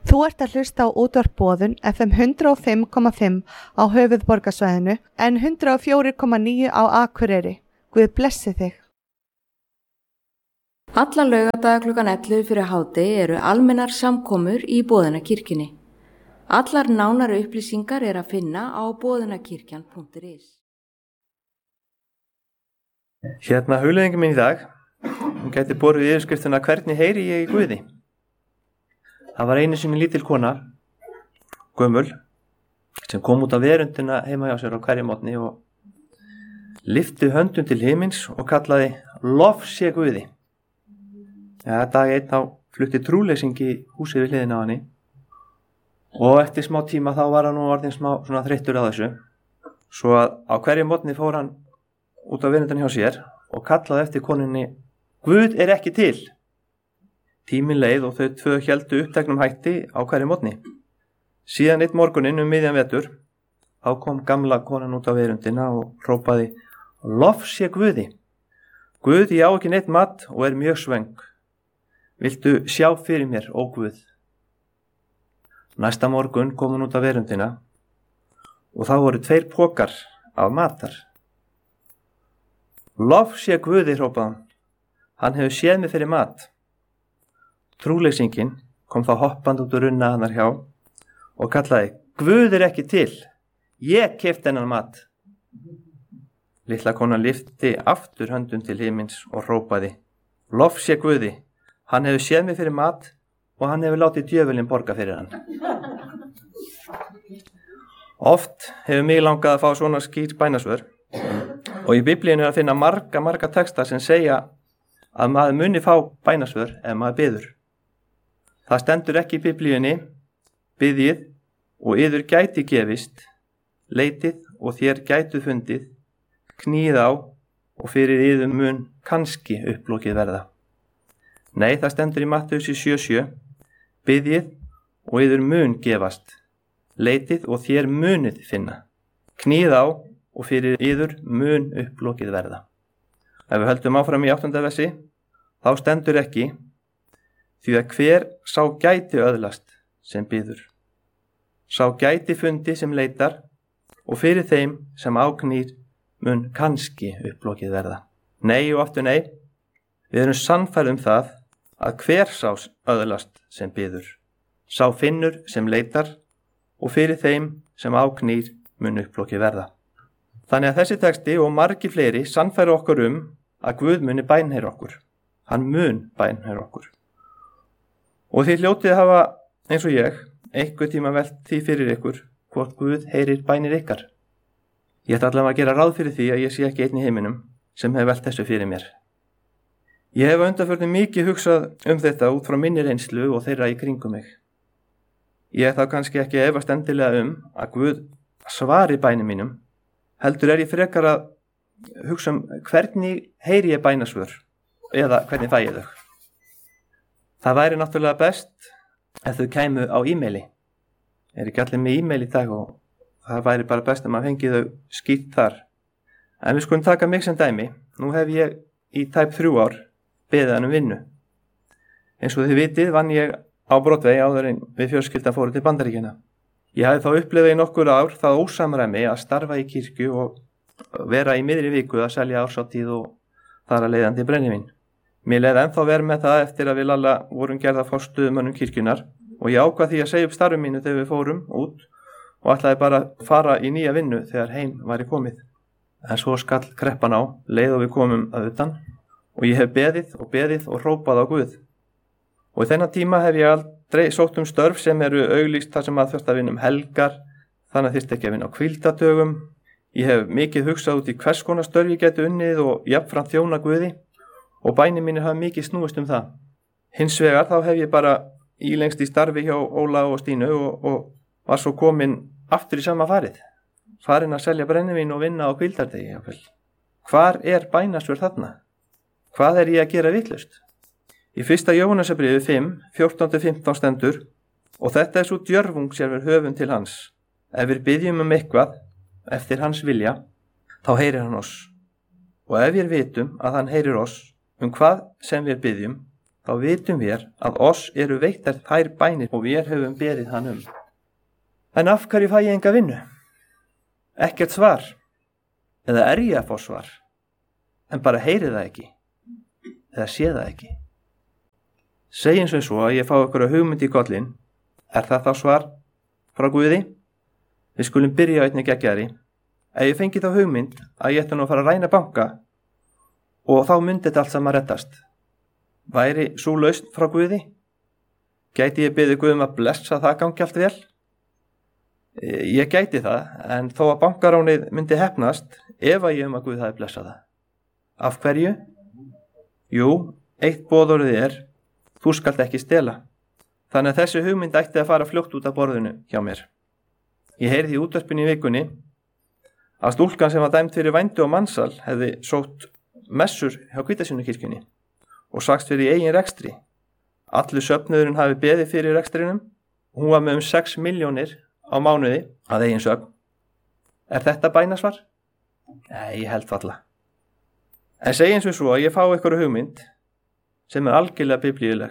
Þú ert að hlusta á útvarp Boðun FM 105,5 á höfuðborgarsvæðinu en 104,9 á Akureyri. Guð blessi þig. Alla laugardaga klukkan 11 fyrir hádegi eru almennar samkomur í Boðunarkirkjunni. Allar nánari upplýsingar er að finna á boðunarkirkjan.is. Hérna hugleiðingin mín í dag, hún gæti borið yfirskriftina Hvernig heyri ég í Guði? Það var einu sinni lítil kona, gömul, sem kom út á verundina heima hjá sér á hverju morgni og lyfti höndum til himins og kallaði Lof sé Guði. Ja, dag einn þá flutti trúleysingi húsið við hliðina á henni og eftir smá tíma þá var hann nú orðinn smá svona þreyttur á þessu. Svo að á hverju morgni fór hann út á verundina hjá sér og kallaði eftir konunni Guð er ekki til. Tíminn leið og þau tvö héldu uppteknum hætti á hverju morgni. Síðan einn morguninn miðjan vetur, þá kom gamla konan út á verundina og hrópaði Lof sé Guði. Guð, ég á ekki neitt mat og er mjög svöng. Viltu sjá fyrir mér, ó Guð? Næsta morgun kom hún út á verundina og þá voru 2 pokar af matar. Lof sé Guði, hrópaði hann. Hann hefur séð mig fyrir mat. Trúleysingin kom þá hoppand út úr runna hannar hjá og kallaði Guð er ekki til, ég keypti þennan mat. Litla konan lyfti aftur höndum til himins og hrópaði Lof sé Guði, hann hefur séð mig fyrir mat og hann hefur látið djöfulinn borga fyrir hann. Oft hefur mig langað að fá svona skýr bænasvör og í Biblíunni er að finna marga texta sem segja að maður muni fá bænasvör ef maður biður. Það stendur ekki í Biblíunni, biðjið og yður gæti gefist, leitið og þér gætu fundið, kníð á og fyrir yður mun kannski upplokið verða. Nei, það stendur í Mattheus 7:7, biðjið og yður mun gefast, leitið og þér munið finna, kníð á og fyrir yður mun upplokið verða. Ef við höldum áfram í 8. versi, þá stendur ekki, því að hver sá gæti öðlast sem biður. Sá gæti fundi sem leitar og fyrir þeim sem áknýr mun kannski upplokið verða. Nei og aftur nei, við erum sannfærð það að hver sá öðlast sem biður. Sá finnur sem leitar og fyrir þeim sem áknýr mun upplokið verða. Þannig að þessi texti og margir fleiri sannfæra okkur að Guð muni bænheyra okkur. Hann mun bænheyra okkur. Og þið hljótið hafa, eins og ég, einhver tíma velt því fyrir ykkur hvort Guð heyrir bænir ykkar. Ég ætla allavega að gera ráð fyrir því að ég sé ekki einn í heiminum sem hefur velt þessu fyrir mér. Ég hef undanfarið mikið hugsað þetta út frá minni reynslu og þeirra í kringum mig. Ég þá kannski ekki efast endilega að Guð svari bænum mínum, heldur er ég frekar að hugsa hvernig heyri ég bænasvör eða hvernig fæ ég þau. Það væri náttúrulega best ef þau kæmu á e-maili. Er ekki allir með e-mail í dag og það væri bara best að maður fengi þau skýrt þar. En við skulum taka mig sem dæmi. Nú hef ég í tæp 3 ár beðið hann vinnu. Eins og þið vitið vann ég á Broadway áður en við fjölskyldan fórum til Bandaríkjanna. Ég hafði þá upplifað í nokkur ár það ósamræmi að starfa í kirkju og vera í miðri viku að selja árshátíð og þar að leiðandi brennivín. Mér leið ennþá verð með það eftir að við Lalla vorum gerð að fá stuðmönnum kirkjunar og ég ákvað því að segja upp starfi mínu þegar við fórum út og ætlaði bara að fara í nýja vinnu þegar heim væri komið. En svo skall kreppan á, leið og við komum að utan og ég hef beðið og hrópað á Guð. Og í þennan tíma hef ég aldrei sótt störf sem eru auglýst þar sem að þurft að vinna helgar, þannig að þyrfti ekki að vinna á hvíldadögum. Ég hef mikið hugsað út í hvers konar störf ég geti unnið og jafnframt þjóna Guði. Og bænir mínir hafa mikið snúist það. Hins vegar þá hef ég bara ílengst í starfi hjá Óla og Stínu og var svo komin aftur í sama farið. Farin að selja brennivín og vinna á hvíldardegi. Hvar er bænasvör þarna? Hvað er ég að gera vitlaust? Í 1. Jóhannesarbréfi 5, 14-15 stendur og þetta er svo djörfung sem við höfum til hans. Ef við biðjum eitthvað eftir hans vilja, þá heyrir hann oss. Og ef við vitum að hann heyrir oss hvað sem við biðjum, þá vitum við að oss eru veittar þær bænir og við höfum berið hann um. En af hverju fæ ég enga vinnu? Ekkert svar. Eða ég að fá svar? En bara heyri það ekki. Eða sé það ekki. Segjum sem svo að ég fá ykkur hugmynd í kollin. Það þá svar frá Guði? Við skulum byrja á einni geggjaðri. Ef ég fengi þá hugmynd að ég ætti nú að fara að ræna banka og þá myndi þetta allt saman reddast. Væri sú lausn frá Guði? Gæti ég beðið Guð að blessa það gangi allt vel? Ég gæti það, en þó að bankaránið myndi heppnast ef að ég að Guð hafi blessað það. Af hverju? Jú, eitt boðorðið þú skalt ekki stela. Þannig að þessi hugmynd ætti að fara fljótt út af borðinu hjá mér. Ég heyrði í útvarpinu í vikunni að stúlkan sem var dæmd fyrir vændi og mansal hefði sótt messur hjá Hvítasunnu-kirkjunni og sagst fyrir eigin rekstri. Allur söfnuðurinn hafi beðið fyrir rekstrinum og hún var með 6 milljónir á mánuði að eigin söfn. Þetta bænasvar? Nei, ég held varla. En segjum svo að ég fá ykkur hugmynd sem algjörlega biblíuleg.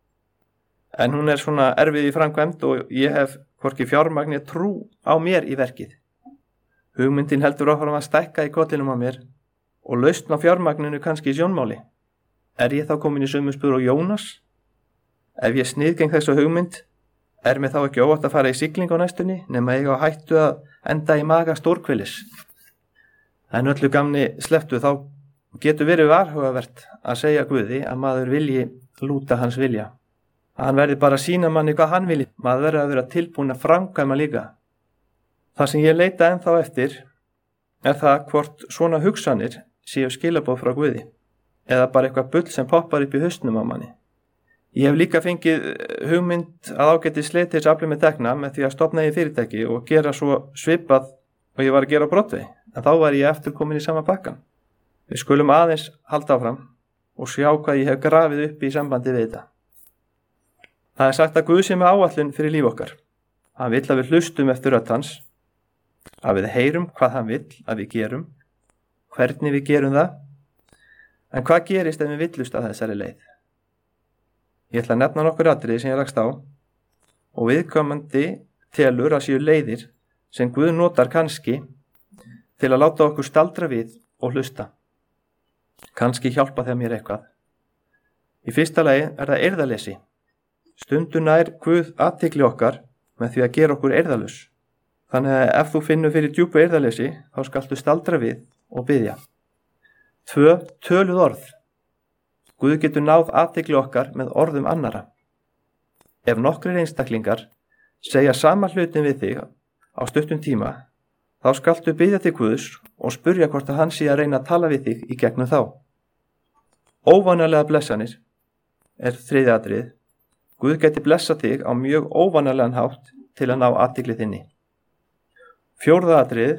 En hún svona erfið í framkvæmd og ég hef hvorki fjármagni trú á mér í verkið. Hugmyndin heldur áfram að stækka í kollinum á mér og lausn á fjármagninu kannski í sjónmáli. Ég þá komin í sömu spur og Jónas? Ef ég sniðgeng þessu hugmynd, mér þá ekki óvægt að fara í sigling á næstunni nema ég á hættu að enda í maga stórkvilis. En öllu gamni slepptu þá getur verið varhugavert að segja Guði að maður vilji lúta hans vilja. Hann verði bara að sýna manni hvað hann vilji. Maður verður að vera tilbúin að framkvæma líka. Það sem ég leita ennþá eftir það hvort svona hugsanir séu skilaboð frá Guði eða bara eitthvað bull sem poppar upp í hausnum á manni. Ég hef líka fengið hugmynd að ágæti sleitis afli með tekna með því að stofna í fyrirtæki og gera svo svipað og ég var að gera á Broadway, en þá var ég eftir komin í sama pakkan. Við skulum aðeins halda áfram og sjá hvað ég hef grafið upp í sambandi við þetta. Það sagt að Guð sé með áætlun fyrir líf okkar. Hann vill að við hlustum eftir rödd hans, að við heyrum hvað hann vill að við gerum, hvernig við gerum það, en hvað gerist ef við villust að þessari leið? Ég ætla að nefna nokkur atriði sem ég rakst á og viðkomandi telur að séu leiðir sem Guð notar kannski til að láta okkur staldra við og hlusta. Kannski hjálpa þeim mér eitthvað. Í fyrsta lagi það eirðarleysi. Stundum nær Guð athygli okkar með því að gera okkur eirðarlaus. Þannig að ef þú finnur fyrir djúpu eirðarleysi þá skaltu staldra við og biðja. 2. Töluð orð. Guð getur náð athygli okkar með orðum annara. Ef nokkrir einstaklingar segja sama hlutin við þig á stuttum tíma, þá skaltu biðja til Guðs og spurja hvort að hann sé að reyna að tala við þig í gegnum þá. Óvanalega blessanir 3. atriðið. Guð geti blessa þig á mjög óvanalegan hátt til að ná athygli þinni. 4. atriðið.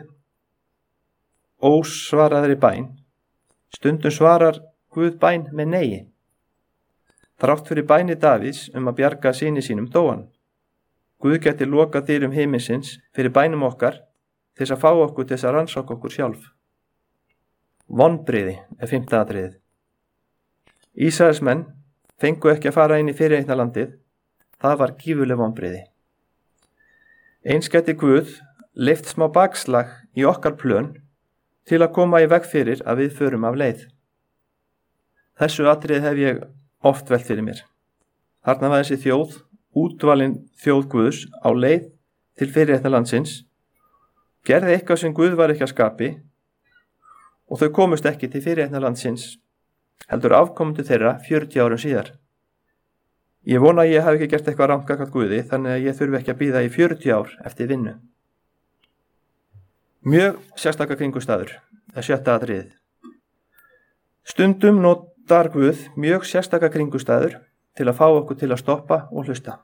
Ósvaraðri bæn. Stundum svarar Guð bæn með neigi. Þrátt fyrir bæni Davíðs að bjarga syni sínum dó hann. Guð geti lokað dyrum himinsins fyrir bænum okkar til þess að fá okkur til þess að rannsaka okkur sjálf. Vonbrigði 5. atriðið. Ísraelsmenn fengu ekki að fara inn í fyrireitnalandið. Það var gífurleg vonbrigði. Eins gæti Guð leyft smá bakslag í okkar plön til að koma í veg fyrir að við förum af leið. Þessu atriði hef ég oft velt fyrir mér. Þarna var þessi þjóð, útvalin þjóð Guðs á leið til fyrireitnalandsins, gerði eitthvað sem Guð var ekki að skapi og þau komust ekki til fyrireitnalandsins, heldur afkomendur þeirra 40 árum síðar. Ég vona að ég hafi ekki gert eitthvað rangt gagnvart Guði, þannig að ég þurfi ekki að bíða í 40 ár eftir vinnu. Mjög sérstaka kringumstæður, 7. atriðið. Stundum notar Guð mjög sérstaka kringumstæður til að fá okkur til að stoppa og hlusta.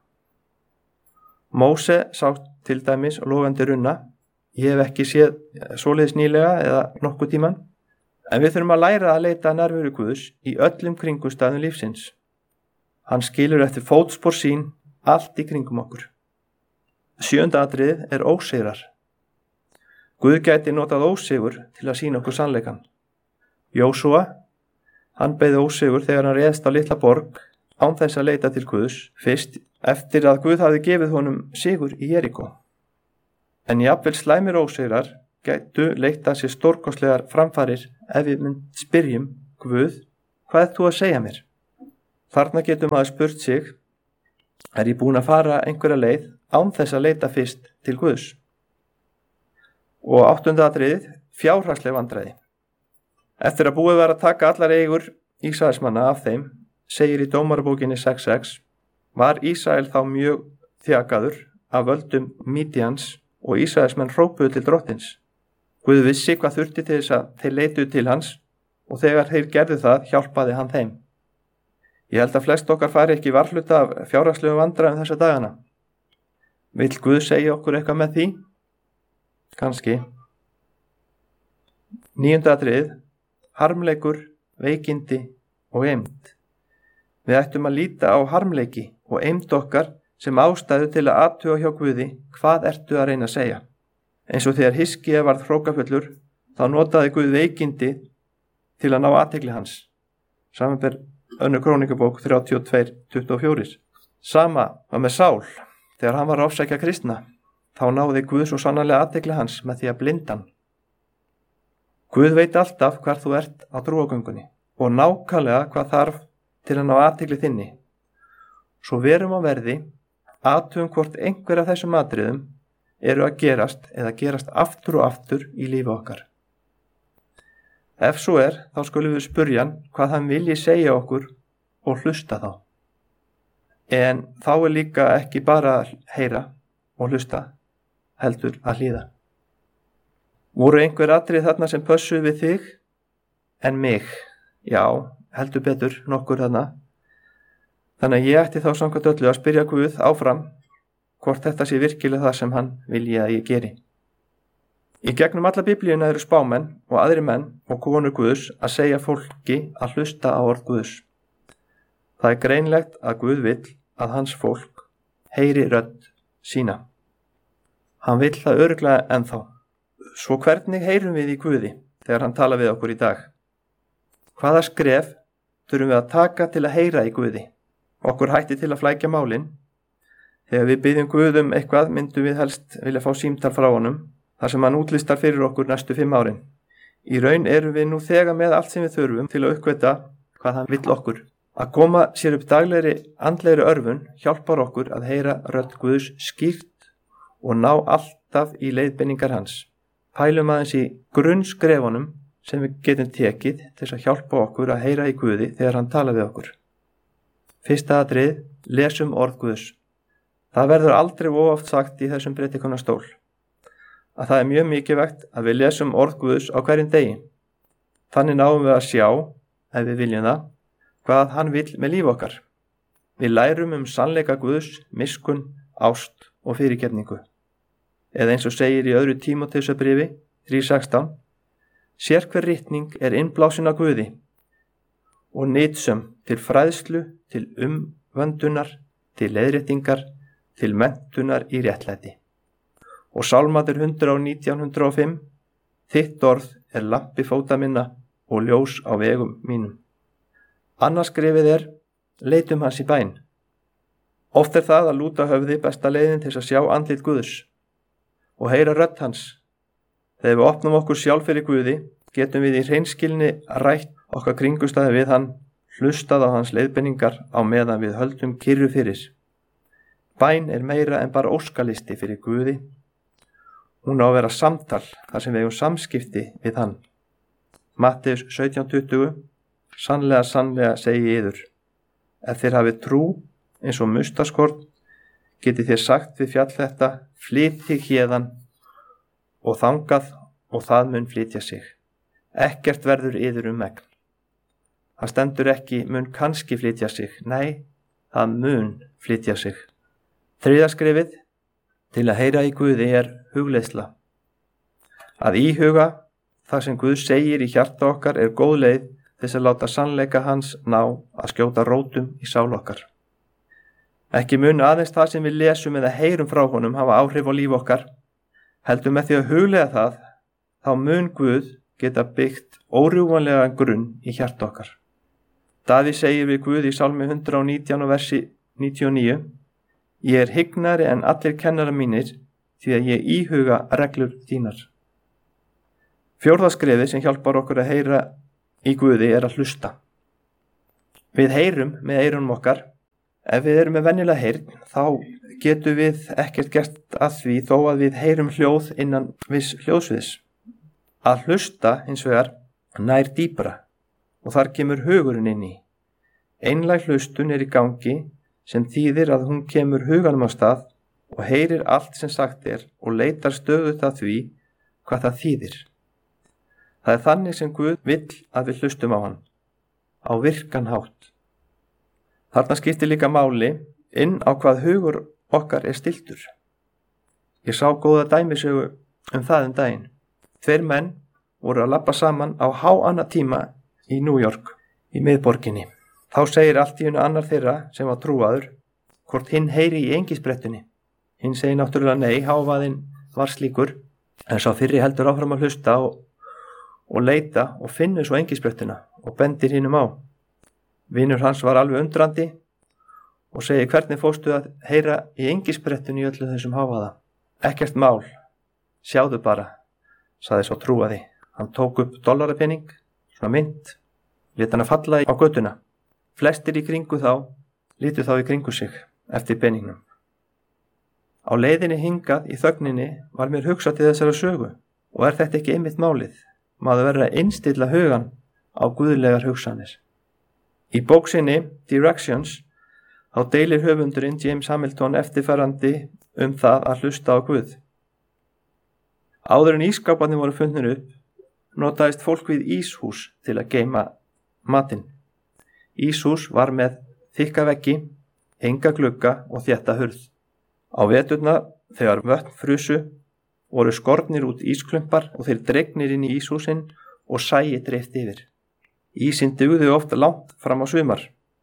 Móse sá til dæmis logandi runna. Ég hef ekki séð svoleiðis nýlega eða nokkuð tíman, en við þurfum að læra að leita nærveru Guðs í öllum kringumstæðum lífsins. Hann skilur eftir fótspor sín allt í kringum okkur. 7. atriðið ósigrar. Guð gæti notað ósigur til að sýna okkur sannleikann. Jósúa, hann beið ósigur þegar hann réðst á litla borg án þess að leita til Guðs fyrst eftir að Guð hafði gefið honum sigur í Jerikó. En jafnvel slæmir ósigrar gætu leitt að sér stórkostlegar framfarir ef við mynd spyrjum Guð, hvað ert þú að segja mér? Þarna getur maður spurt sig, er ég búin að fara einhverja leið án þess að leita fyrst til Guðs? Og 8. atriðið, fjárhagsleg vandræði. Eftir að búið var að taka allar eigur Ísraelsmanna af þeim, segir í Dómarabókinni 6:6, var Ísrael þá mjög þjakaður af völdum Mídíans og Ísraelsmenn hrópuðu til drottins. Guð vissi hvað þurfti til þess að þeir leituðu til hans og þegar þeir gerðu það hjálpaði hann þeim. Ég held að flest okkar fari ekki varhluta af fjárhagslegum vandræðum þessa dagana. Vill Guð segja okkur eitthvað með því? Kannski. 9. atriðið, harmleikur, veikindi og eymd. Við ættum að líta á harmleiki og eymd okkar sem ástæðu til að athuga hjá Guði hvað ertu að reyna að segja. Eins og þegar Hiskía varð hrókafullur, þá notaði Guð veikindi til að ná athygli hans. Samanber 2. Krónikabók 32:24. Sama var með Sál, þegar hann var að ofsækja kristna, þá náði Guð svo sannarlega athygli hans með því að blinda hann. Guð veit alltaf hvar þú ert á trúargöngunni og nákvæmlega hvað þarf til að ná athygli þinni. Svo verum á verði, athugum hvort einhver af þessum atriðum eru að gerast eða gerast aftur og aftur í lífi okkar. Ef svo er, þá skulum við spyrja hann hvað hann vilji segja okkur og hlusta þá. En þá er líka ekki bara að heyra og hlusta, heldur að hlýða. Voru einhver atrið þarna sem pössuðu við þig en mig? Já, heldur betur nokkur þarna. Þannig að ég ætti þá samkvæmt öllu að spyrja Guð áfram hvort þetta sé virkilega það sem hann vilji að ég geri. Í gegnum alla biblíuna eru spámenn og aðri menn og konur Guðs að segja fólki að hlusta á orð Guðs. Það er greinlegt að Guð vill að hans fólk heyri rödd sína. Hann vill það örugglega ennþá. Svo hvernig heyrum við í Guði þegar hann tala við okkur í dag? Hvaða skref þurfum við að taka til að heyra í Guði? Okkur hætti til að flækja málin. Þegar við byggjum Guð eitthvað myndum við helst vilja fá símtal frá honum, þar sem hann útlistar fyrir okkur næstu 5 árin. Í raun erum við nú þegar með allt sem við þurfum til að uppgöta hvað hann vill okkur. Að koma sér upp daglegri andlegri örvun hjálpar okkur að heyra rödd Guðs skýrt og ná alltaf í leiðbeiningar hans. Pælum aðeins í grunnskrefunum sem við getum tekið til að hjálpa okkur að heyra í Guði þegar hann tala við okkur. Fyrsta atrið, lesum orð Guðs. Það verður aldrei oft sagt í þessum predikunarstól að það er mjög mikilvægt að við lesum orð Guðs á hverjum degi. Þannig náum við að sjá, ef við viljum það, hvað hann vill með líf okkar. Við lærum sannleika Guðs, miskunn, ást og fyrirgefningu. Eða eins og segir í 2. Tímóteusarbréfi 3:16, sérhver ritning er innblásin af Guði og nytsöm til fræðslu, til umvöndunar, til leiðréttingar, til menntunar í réttlæti. Og Sálmaður 119:105, þitt orð er lampi fóta minna og ljós á vegum mínum. Annars skrifið er, leitum hans í bæn. Oft er það að lúta höfði besta leiðin til að sjá andlit Guðs og heyra rödd hans. Þegar við opnum okkur sjálf fyrir Guði, getum við í hreinskilni rætt okkar kringustæði við hann, hlustað á hans leiðbeiningar á meðan við höldum kyrru fyrir. Bæn er meira en bara óskalisti fyrir Guði. Hún á að vera samtal þar sem við eigum samskipti við hann. Matteus 17:20, sannlega, sannlega segi ég yður, ef þér hafið trú eins og mustaskorn, getið þér sagt við fjall þetta, flytji héðan og þangað og það mun flytja sig. Ekkert verður yður megn. Það stendur ekki mun kannski flytja sig, nei, það mun flytja sig. Þriðja skrefið, til að heyra í Guði er hugleiðsla. Að íhuga það sem Guð segir í hjarta okkar er góð leið þess að láta sannleika hans ná að skjóta rótum í sál okkar. Ekki mun aðeins það sem við lesum eða heyrum frá honum hafa áhrif á líf okkar, heldur með því að hugleiða það, þá mun Guð geta byggt órjúvanlegan grunn í hjarta okkar. Davíð segir við Guð í Sálmi 119 og versi 99: Ég hygnari en allir kennara mínir, því að ég íhuga reglur þínar. Fjórða skrefið sem hjálpar okkur að heyra í Guði að hlusta. Við heyrum með eyrunum okkar. Ef við erum með venjulega heyrn, þá getum við ekkert gert að því þó að við heyrum hljóð innan viss hljóðsviðs. Að hlusta hins vegar nær dýpra og þar kemur hugurinn inn í. Einlæg hlustun í gangi sem þýðir að hún kemur huganum á stað og heyrir allt sem sagt og leitar stöðugt að því hvað það þýðir. Það er þannig sem Guð vill að við hlustum á hann, á virkan hátt. Þarna skiptir líka máli inn á hvað hugur okkar stiltur. Ég sá góða dæmisögu það daginn. 2 menn voru að labba saman á háannatíma í New York, í miðborginni. Þá segir allt í einu annar þeirra sem var trúaður hvort hinn heyri í engisbrettunni. Hinn segir náttúrulega nei, hávaðinn var slíkur, en sá fyrri heldur áfram að hlusta og leita og finnur svo engisbrettuna og bendir hinnum á. Vinur hans var alveg undrandi og segir: hvernig fórstu að heyra í engisbrettunni í öllu þessum hávaða? Ekkert mál, sjáðu bara, sagði svo trúaði. Hann tók upp dollarapening, svona mynt, lét hana falla á götuna. Flestir í kringu lítu þá í kringu sig eftir peningnum. Á leiðinni hingað í þögninni var mér hugsað til þessara sögu, og er þetta ekki einmitt málið? Maður verður að innstilla hugan á guðlegar hugsanir. Í bók sinni Directions þá deilir höfundurinn James Hamilton eftirfarandi það að hlusta á Guð. Áður en ísskáparnir voru fundnir upp, notaðist fólk við íshús til að geyma matinn. Íshús var með þykka veggi, enga glugga og þétta hurð. Á veturna, þegar vötn frusu, voru skornir út ísklumpar og þeir dregnir inn í íshúsin og sæi dreift yfir. Ísinn dugði oft langt fram á sumar.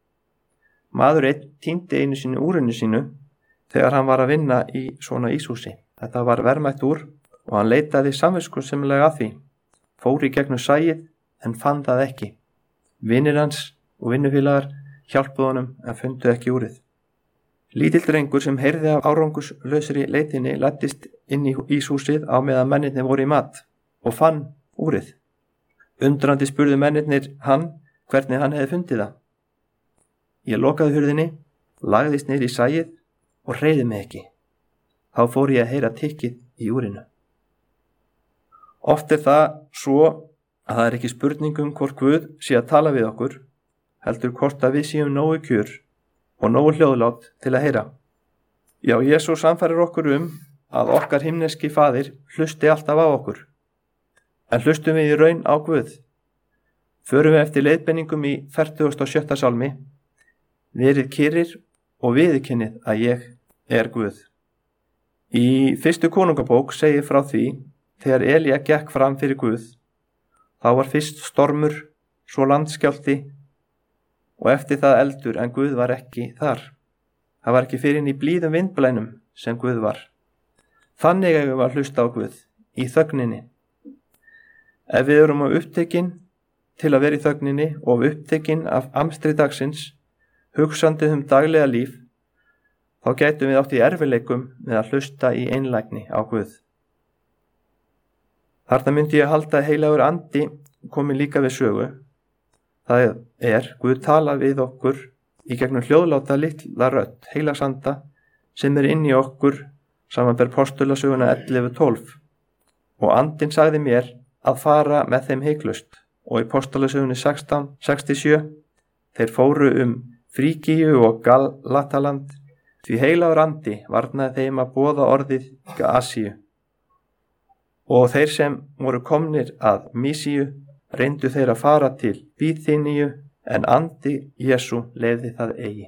Maður einn týndi einu sinni úrinu sínu þegar hann var að vinna í svona íshúsi. Þetta var verðmætt úr og hann leitaði samviskusamlega að því. Fór í gegnum sæið en fann það ekki. Vinir hans og vinnufélagar hjálpuðu honum en fundu ekki úrið. Lítill drengur sem heyrði af árangurslausri leitinni læddist inn í íshúsið á meðan mennirnir voru í mat og fann úrið. Undrandi spurðu mennirnir hann hvernig hann hefði fundið það. Ég lokaði hurðinni, lagðist niður í sæið og hreyfði mig ekki. Þá fór ég að heyra tikkið í úrinu. Oft það svo að það ekki spurningum hvort Guð sé að tala við okkur, heldur hvort að við séum nógu kjur og nógu hljóðlátt til að heyra. Já, Jesús sannfærir okkur að okkar himneski faðir hlusti alltaf á okkur. En hlustum við í raun á Guð? Förum við eftir leiðbeiningum í 47. sálmi: verið kyrrir og viðurkennið að ég er Guð. Í 1. konungabók segir frá því þegar Elía gekk fram fyrir Guð. Þá var fyrst stormur, svo landskjálfti og eftir það eldur, en Guð var ekki þar. Það var ekki fyrir inn í blíðum vindblænum sem Guð var. Þannig eigum við að hlusta á Guð, í þögninni. Ef við erum upptekin til að vera í þögninni og upptekin af amstri dagsins, hugsandi daglega líf, þá gætum við átt í erfiðleikum með að hlusta í einlægni á Guð. Þarna myndi ég halda að heilagur andi komi líka við sögu. Það Guð tala við okkur í gegnum hljóðláta litla rödd heilags anda sem inn í okkur, samanber postulasöguna 11:12. Og andinn sagði mér að fara með þeim hiklaust, og í postulasögunni 16:67 þeir fóru Frígíu og Galataland, því heilagur andi varnaði þeim að boða orðið í Asíu. Og þeir sem voru komnir að Mísíu reyndu þeir að fara til Bíþíníu, en andi Jesú leyfði það eigi.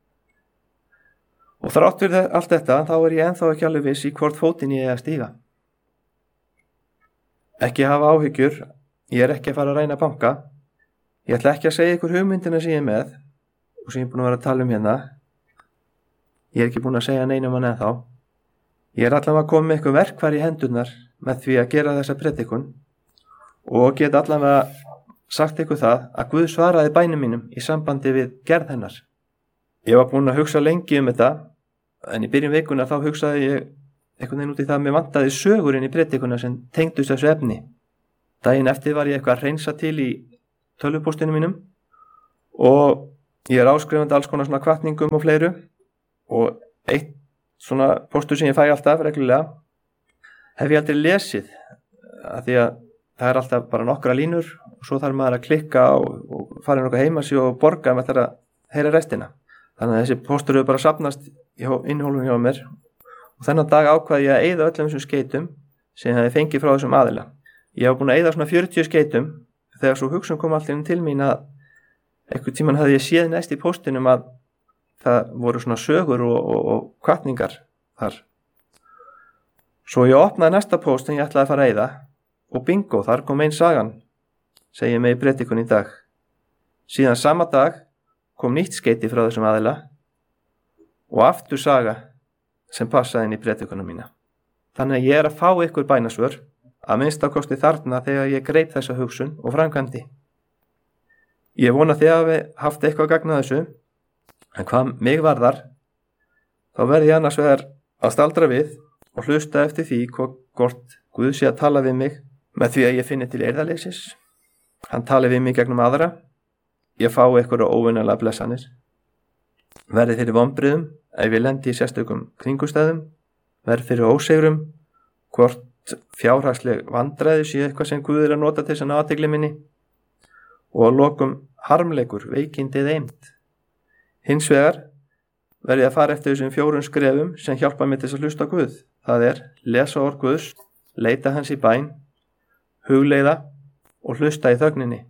Og þrátt fyrir allt þetta, þá ég ennþá ekki alveg viss í hvort fótinn ég að stíga. Ekki hafa áhyggjur, ég ekki að fara að reyna banka. Ég ætla ekki að segja ykkur hugmyndina sem ég með og sem ég búin að vera að tala hérna. Ég ekki búin að segja neinum hann ennþá. Ég allavega komið með ykkur verkfæri í hendurnar með því að gera þessa predikun og get allavega sagt ykkur það að Guð svaraði bænum mínum í sambandi við gerð hennar. Ég var búinn að hugsa lengi þetta, en í byrjun vikuna þá hugsaði ég einhvern veginn út í það að mér vantaði sögur inn í predikuna sem tengdust þessu efni. Daginn eftir var ég eitthvað að hreinsa til í tölvupóstinu mínum og ég áskrifandi alls konar svona hvatningum og fleiru, og eitt svona póstur sem ég fæ alltaf reglulega hef ég aldrei lesið, af því að það alltaf bara nokkra línur og svo þarf maður að klikka og fara inn okkar heimasíðu og borga með það að heyra restina. Þannig að þessi póstur hefur bara safnast í innihólfum hjá mér, og þennan dag ákvað ég að eyða öllum þessum skeytum sem ég hefði fengið frá þessum aðila. Ég hef búin að eyða svona 40 skeytum þegar svo hugsun kom allir til mín að einhvern tímann hafði ég séð næst í póstinum að það voru svona sögur og hvatningar þar. Svo ég opnaði næsta póst sem ég ætlaði að fara að eyða og bingo, þar kom ein sagan, segir mig í predikun í dag. Síðan sama dag kom nýtt skeyti frá þessum aðila og aftur saga sem passaði inn í predikuna mína. Þannig að ég að fá ykkur bænasvör, að minnstakosti þarna þegar ég greip þessa hugsun og framkvæmdi. Ég vona þið hafi haft eitthvað gagn að þessu, en hvað mig varðar, þá verði ég annars vegar að staldra við og hlusta eftir því hvort Guð sé að tala við mig með því að ég finni til eirðarleysis. Hann tali við mig gegnum aðra, ég fái eitthvað óvinnalega blessanir. Verði fyrir vonbrigðum ef ég lendi í sérstökum kringustæðum, verði fyrir ósigrum, hvort fjárhagsleg vandræði sé eitthvað sem Guð að nota til þess að ná athygli minni, og að lokum harmleikur, veikindi eða eymd. Hins vegar verði að fara eftir þessum 4 skrefum sem hjálpa mér til þess að hlusta á Guð. Það er lesa orð Guðs, leita hans í bæn, hugleiða og hlusta í þögninni.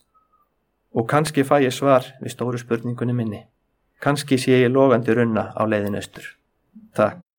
Og kannski fæ ég svar við stóru spurningunni minni. Kannski sé ég logandi runna á leiðin austur. Takk.